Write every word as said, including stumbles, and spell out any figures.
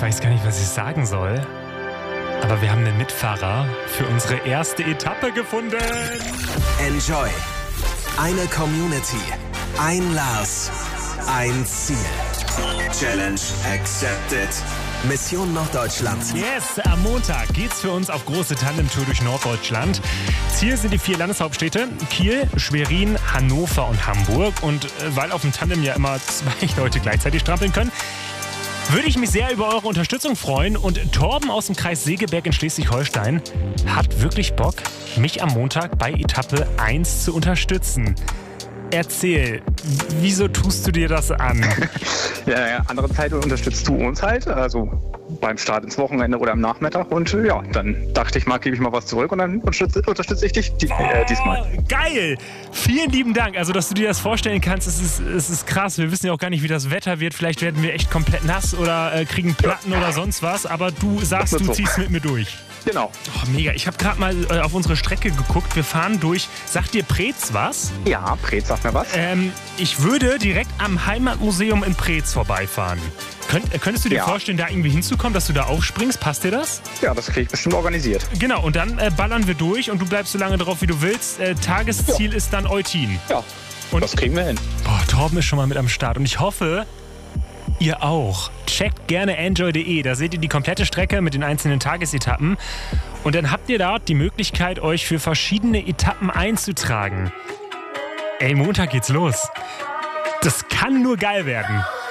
weiß gar nicht, was ich sagen soll. Aber wir haben einen Mitfahrer für unsere erste Etappe gefunden. Enjoy. Eine Community. Ein Lars. Ein Ziel. Challenge accepted. Mission Norddeutschland. Yes, am Montag geht's für uns auf große Tandem-Tour durch Norddeutschland. Ziel sind die vier Landeshauptstädte Kiel, Schwerin, Hannover und Hamburg. Und weil auf dem Tandem ja immer zwei Leute gleichzeitig strampeln können, würde ich mich sehr über eure Unterstützung freuen. Und Torben aus dem Kreis Segeberg in Schleswig-Holstein hat wirklich Bock, mich am Montag bei Etappe eins zu unterstützen. Erzähl, wieso tust du dir das an? Ja, ja, andere Zeit unterstützt du uns halt, also beim Start ins Wochenende oder am Nachmittag. Und äh, ja, dann dachte ich mal, gebe ich mal was zurück und dann unterstütze, unterstütze ich dich die, äh, diesmal. Oh, geil! Vielen lieben Dank. Also, dass du dir das vorstellen kannst, es ist, es ist krass. Wir wissen ja auch gar nicht, wie das Wetter wird. Vielleicht werden wir echt komplett nass oder äh, kriegen Platten ja. oder sonst was. Aber du sagst, du so. ziehst mit mir durch. Genau. Oh, mega. Ich habe gerade mal äh, auf unsere Strecke geguckt. Wir fahren durch. Sagt dir Preetz was? Ja, Preetz sagt mir was. Ähm, ich würde direkt am Heimatmuseum in Preetz vorbeifahren. Könnt, äh, könntest du dir ja. vorstellen, da irgendwie hinzukommen, dass du da aufspringst? Passt dir das? Ja, das kriege ich bestimmt organisiert. Genau, und dann äh, ballern wir durch und du bleibst so lange drauf, wie du willst. Äh, Tagesziel ja. ist dann Eutin. Ja, und das kriegen wir hin. Boah, Torben ist schon mal mit am Start und ich hoffe, ihr auch. Checkt gerne enjoy punkt de, da seht ihr die komplette Strecke mit den einzelnen Tagesetappen. Und dann habt ihr dort die Möglichkeit, euch für verschiedene Etappen einzutragen. Ey, Montag geht's los. Das kann nur geil werden.